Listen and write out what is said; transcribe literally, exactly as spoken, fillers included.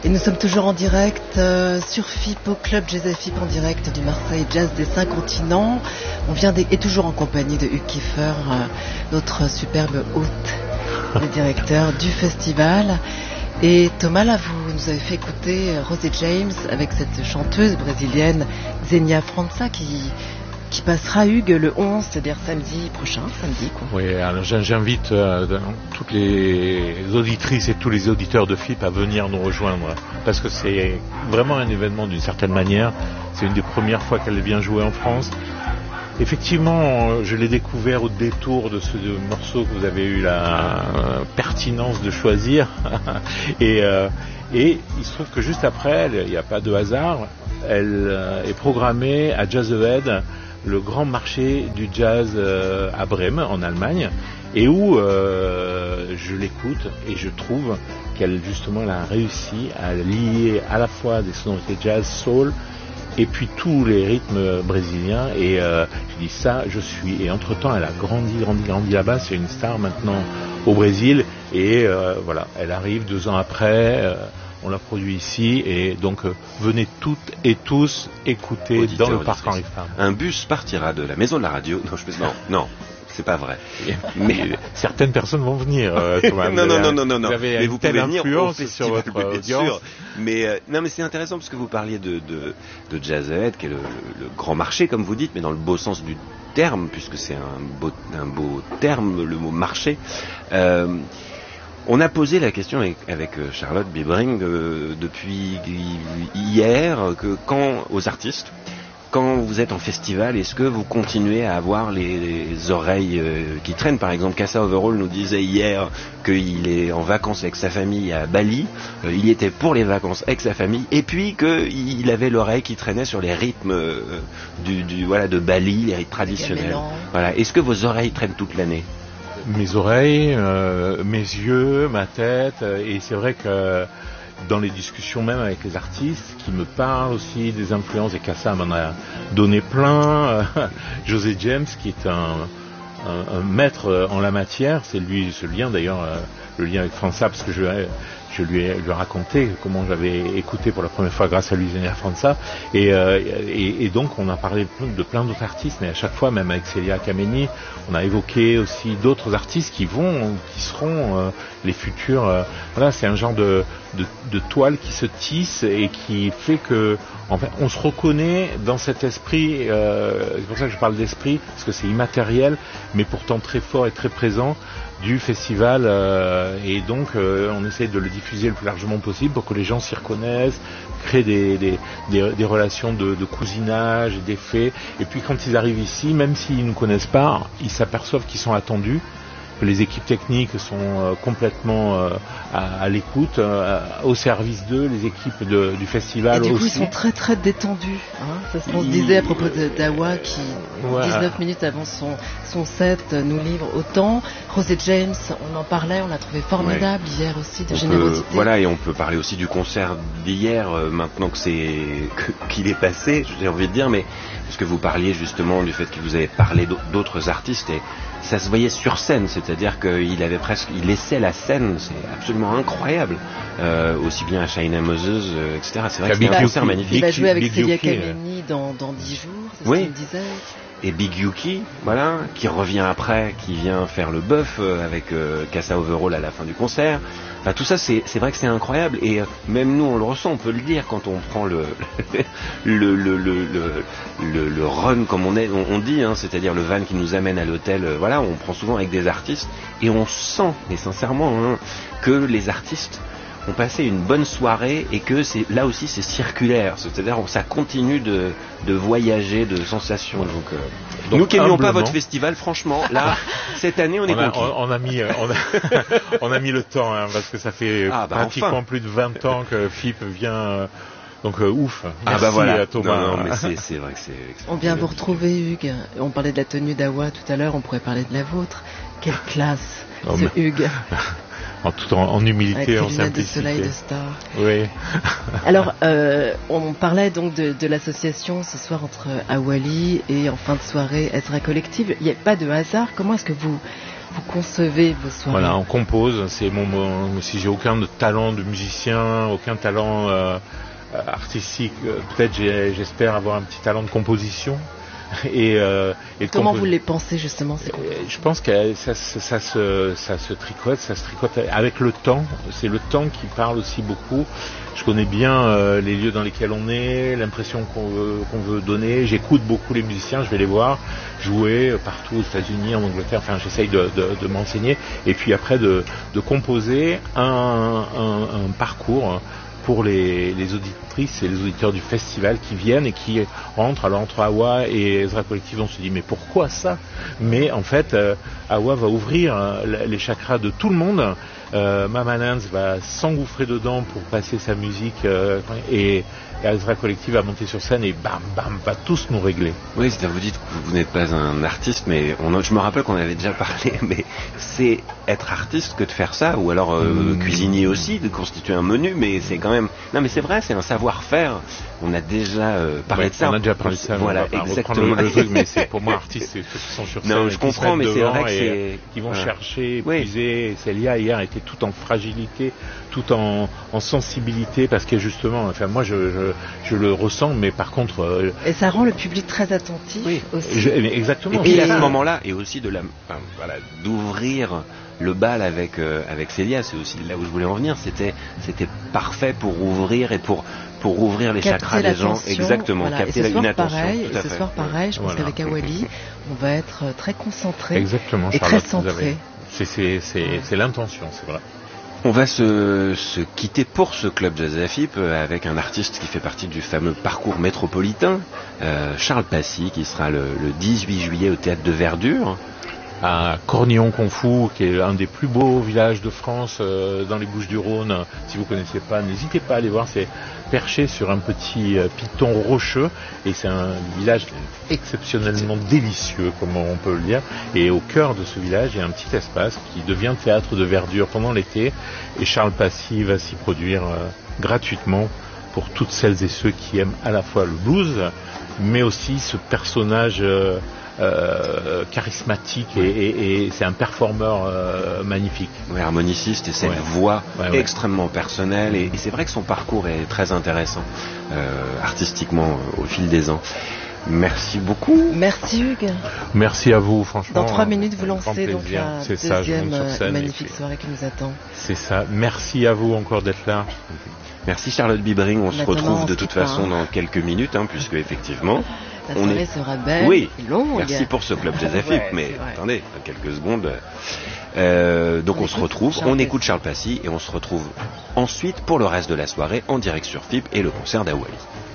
nous sommes toujours en direct euh, sur F I P, au Club Jazz F I P en direct du Marseille Jazz des Cinq Continents. On vient et toujours en compagnie de Hugues Kiefer, euh, notre superbe hôte, le directeur du festival. Et Thomas, là, vous nous avez fait écouter Rosé James avec cette chanteuse brésilienne Xenia França qui... qui passera, Hugues, le onze, c'est-à-dire samedi prochain, samedi quoi. Oui, alors j'invite euh, toutes les auditrices et tous les auditeurs de F I P à venir nous rejoindre, parce que c'est vraiment un événement d'une certaine manière. C'est une des premières fois qu'elle vient jouer en France. Effectivement, je l'ai découvert au détour de ce morceau que vous avez eu la pertinence de choisir. et, euh, et il se trouve que juste après, il n'y a pas de hasard, elle euh, est programmée à Jazz Ahead, le grand marché du jazz euh, à Brême, en Allemagne, et où euh, je l'écoute et je trouve qu'elle justement elle a réussi à lier à la fois des sonorités jazz, soul, et puis tous les rythmes brésiliens. Et euh, je dis ça, je suis. Et entre-temps, elle a grandi, grandi, grandi là-bas. C'est une star maintenant au Brésil. Et euh, voilà, elle arrive deux ans après. Euh, on l'a produit ici, et donc euh, venez toutes et tous écouter Auditeur, dans le parc Henri Fabre. Un bus partira de la maison de la radio. Non, je peux... non, non, c'est pas vrai. Mais certaines personnes vont venir. Euh, Thomas, non, non, non, non, non, non. Vous avez mais une vous telle pouvez venir influence au sur votre bien audience. Sûr. Mais euh, non, mais c'est intéressant parce que vous parliez de de, de Jazz Ahead, qui est le, le, le grand marché, comme vous dites, mais dans le beau sens du terme, puisque c'est un beau un beau terme, le mot marché. Euh, On a posé la question avec, avec Charlotte Bibring euh, depuis hier, que quand aux artistes, quand vous êtes en festival, est-ce que vous continuez à avoir les, les oreilles euh, qui traînent? Par exemple, Kassa Overall nous disait hier qu'il est en vacances avec sa famille à Bali, euh, il y était pour les vacances avec sa famille, et puis qu'il avait l'oreille qui traînait sur les rythmes euh, du, du, voilà, de Bali, les rythmes traditionnels. Voilà. Est-ce que vos oreilles traînent toute l'année? Mes oreilles, euh, mes yeux, ma tête, et c'est vrai que dans les discussions même avec les artistes qui me parlent aussi des influences, et Kassa m'en a donné plein, José James qui est un, un, un maître en la matière, c'est lui ce lien d'ailleurs, le lien avec França, parce que je, je lui ai, je lui ai raconté comment j'avais écouté pour la première fois grâce à lui Xenia França, et, euh, et, et donc on a parlé de plein d'autres artistes, mais à chaque fois, même avec Célia Kameni, on a évoqué aussi d'autres artistes qui vont, qui seront euh, les futurs. Euh, voilà, c'est un genre de, de, de toile qui se tisse et qui fait que, en fait, on se reconnaît dans cet esprit. Euh, c'est pour ça que je parle d'esprit, parce que c'est immatériel, mais pourtant très fort et très présent du festival. Euh, et donc, euh, on essaye de le diffuser le plus largement possible pour que les gens s'y reconnaissent, créer des, des, des, des relations de, de cousinage, d'effets. Et puis, quand ils arrivent ici, même s'ils ne nous connaissent pas, ils s'aperçoivent qu'ils sont attendus, que les équipes techniques sont euh, complètement euh, à, à l'écoute, euh, au service d'eux, les équipes de, du festival aussi. Et du coup, aussi. ils sont très très détendus. Hein, c'est ce qu'on se disait à propos de d'Awa qui, ouais. dix-neuf minutes avant son, son set, nous livre autant. Rosé James, on en parlait, on l'a trouvé formidable ouais. hier aussi, de on générosité. Peut, voilà, et on peut parler aussi du concert d'hier, euh, maintenant que c'est que, qu'il est passé, j'ai envie de dire, mais parce que vous parliez justement du fait que vous avez parlé d'autres artistes, et ça se voyait sur scène, c'est-à-dire qu'il avait presque, il laissait la scène, c'est absolument incroyable, euh, aussi bien à China Moses, euh, et cetera. C'est vrai que c'est un concert magnifique. Il va jouer avec Célia Kameni dans, dans dix jours, c'est oui. ce qu'il me disait. Et Big Yuki, voilà, qui revient après, qui vient faire le bœuf euh, avec euh, Kassa Overall à la fin du concert. Enfin, tout ça, c'est, c'est vrai que c'est incroyable, et euh, même nous, on le ressent, on peut le dire quand on prend le le, le, le, le, le, le run, comme on, est, on, on dit, hein, c'est-à-dire le van qui nous amène à l'hôtel, euh, voilà, on prend souvent avec des artistes, et on sent, mais sincèrement, hein, que les artistes ont passé une bonne soirée, et que c'est, là aussi c'est circulaire, c'est-à-dire ça continue de, de voyager, de sensations. Donc, euh, donc nous qui n'aimions pas votre festival, franchement, là, cette année on est on a, conquis. On, on, a mis, on, a, on a mis le temps, hein, parce que ça fait ah, bah, pratiquement enfin. plus de vingt ans que F I P vient... Euh, donc euh, ouf. Merci ah bah voilà. à Thomas. Non, non, mais c'est, c'est vrai que c'est... On vient vous retrouver, Hugues. On parlait de la tenue d'Awa tout à l'heure, on pourrait parler de la vôtre. Quelle classe, oh, ce mais... Hugues. En tout en, en humilité, avec en simplicité. De soleil, de star. Oui. Alors, euh, on parlait donc de, de l'association ce soir entre Awali et en fin de soirée Ezra Collective. Il n'y a pas de hasard. Comment est-ce que vous vous concevez vos soirées? Voilà, on compose. C'est mon, mon si j'ai aucun de talent de musicien, aucun talent euh, artistique, peut-être j'ai, j'espère avoir un petit talent de composition. Et, euh, et comment compos- vous les pensez justement ces compos- Je pense que ça, ça, ça, se, ça se tricote, ça se tricote avec le temps. C'est le temps qui parle aussi beaucoup. Je connais bien euh, les lieux dans lesquels on est, l'impression qu'on veut, qu'on veut donner. J'écoute beaucoup les musiciens, je vais les voir jouer partout aux États-Unis, en Angleterre. Enfin, j'essaye de, de, de m'enseigner et puis après de, de composer un, un, un parcours pour les, les auditrices et les auditeurs du festival qui viennent et qui rentrent. Alors entre Awa et Ezra Collective, on se dit mais pourquoi ça? Mais en fait, euh, Awa va ouvrir euh, les chakras de tout le monde. Euh, Mama Nance va s'engouffrer dedans pour passer sa musique euh, et, et Ezra Collective va monter sur scène et bam bam va tous nous régler. Oui, c'est-à-dire vous dites que vous n'êtes pas un artiste, mais on, je me rappelle qu'on avait déjà parlé, mais c'est être artiste que de faire ça, ou alors euh, mmh. cuisinier aussi, de constituer un menu, mais c'est quand même... Non mais c'est vrai, c'est un savoir-faire. On a déjà euh, parlé ouais, de ça. On a déjà parlé de ça. Voilà, on va exactement. Le, le truc, mais c'est pour moi artiste, c'est ceux qui sont sur scène. Non, je comprends, mais c'est vrai que c'est... Qui vont voilà. chercher, puiser. Oui. Célia hier était tout en fragilité, tout en, en sensibilité, parce que justement, enfin moi je, je, je le ressens, mais par contre... Euh, et ça rend le public très attentif oui. aussi. Je, exactement. Et puis à ce moment-là, et aussi de la, enfin, voilà, d'ouvrir le bal avec euh, avec Célia, c'est aussi là où je voulais en venir. C'était c'était parfait pour ouvrir et pour pour ouvrir les capter chakras des gens, exactement, voilà. capter et ce la, soir, une attention. Pareil, tout à ce fait. soir pareil, je pense voilà. qu'avec Awali, on va être très concentré exactement, et Charlotte, très centré. C'est c'est c'est, c'est l'intention, c'est vrai. On va se, se quitter pour ce club Jazz A F I P avec un artiste qui fait partie du fameux parcours métropolitain, euh, Charles Passy, qui sera le, le dix-huit juillet au Théâtre de Verdure. À Cornillon-Confou, qui est un des plus beaux villages de France, euh, dans les Bouches-du-Rhône. Si vous ne connaissez pas, n'hésitez pas à aller voir. C'est perché sur un petit euh, piton rocheux et c'est un village exceptionnellement délicieux, comme on peut le dire. Et au cœur de ce village, il y a un petit espace qui devient théâtre de verdure pendant l'été. Et Charles Passy va s'y produire euh, gratuitement pour toutes celles et ceux qui aiment à la fois le blues, mais aussi ce personnage... Euh, Euh, charismatique et, et, et c'est un performeur euh, magnifique. Oui, harmoniciste et cette ouais. voix ouais, ouais. extrêmement personnelle et, et c'est vrai que son parcours est très intéressant euh, artistiquement euh, au fil des ans. Merci beaucoup. Merci Hugues. Merci à vous, franchement. Dans trois minutes, vous lancez donc la c'est deuxième ça, magnifique puis... soirée qui nous attend. C'est ça. Merci à vous encore d'être là. Merci Charlotte Bibring. On Maintenant, se retrouve on de se toute pas, façon hein. dans quelques minutes, hein, puisque effectivement... La soirée est... sera belle oui. et longue. Merci pour ce club Jazz A F I P, ouais, mais attendez, quelques secondes. Euh, donc on, on se retrouve, Charles on Passy. écoute Charles Passy et on se retrouve ensuite pour le reste de la soirée en direct sur F I P et le concert d'Awali.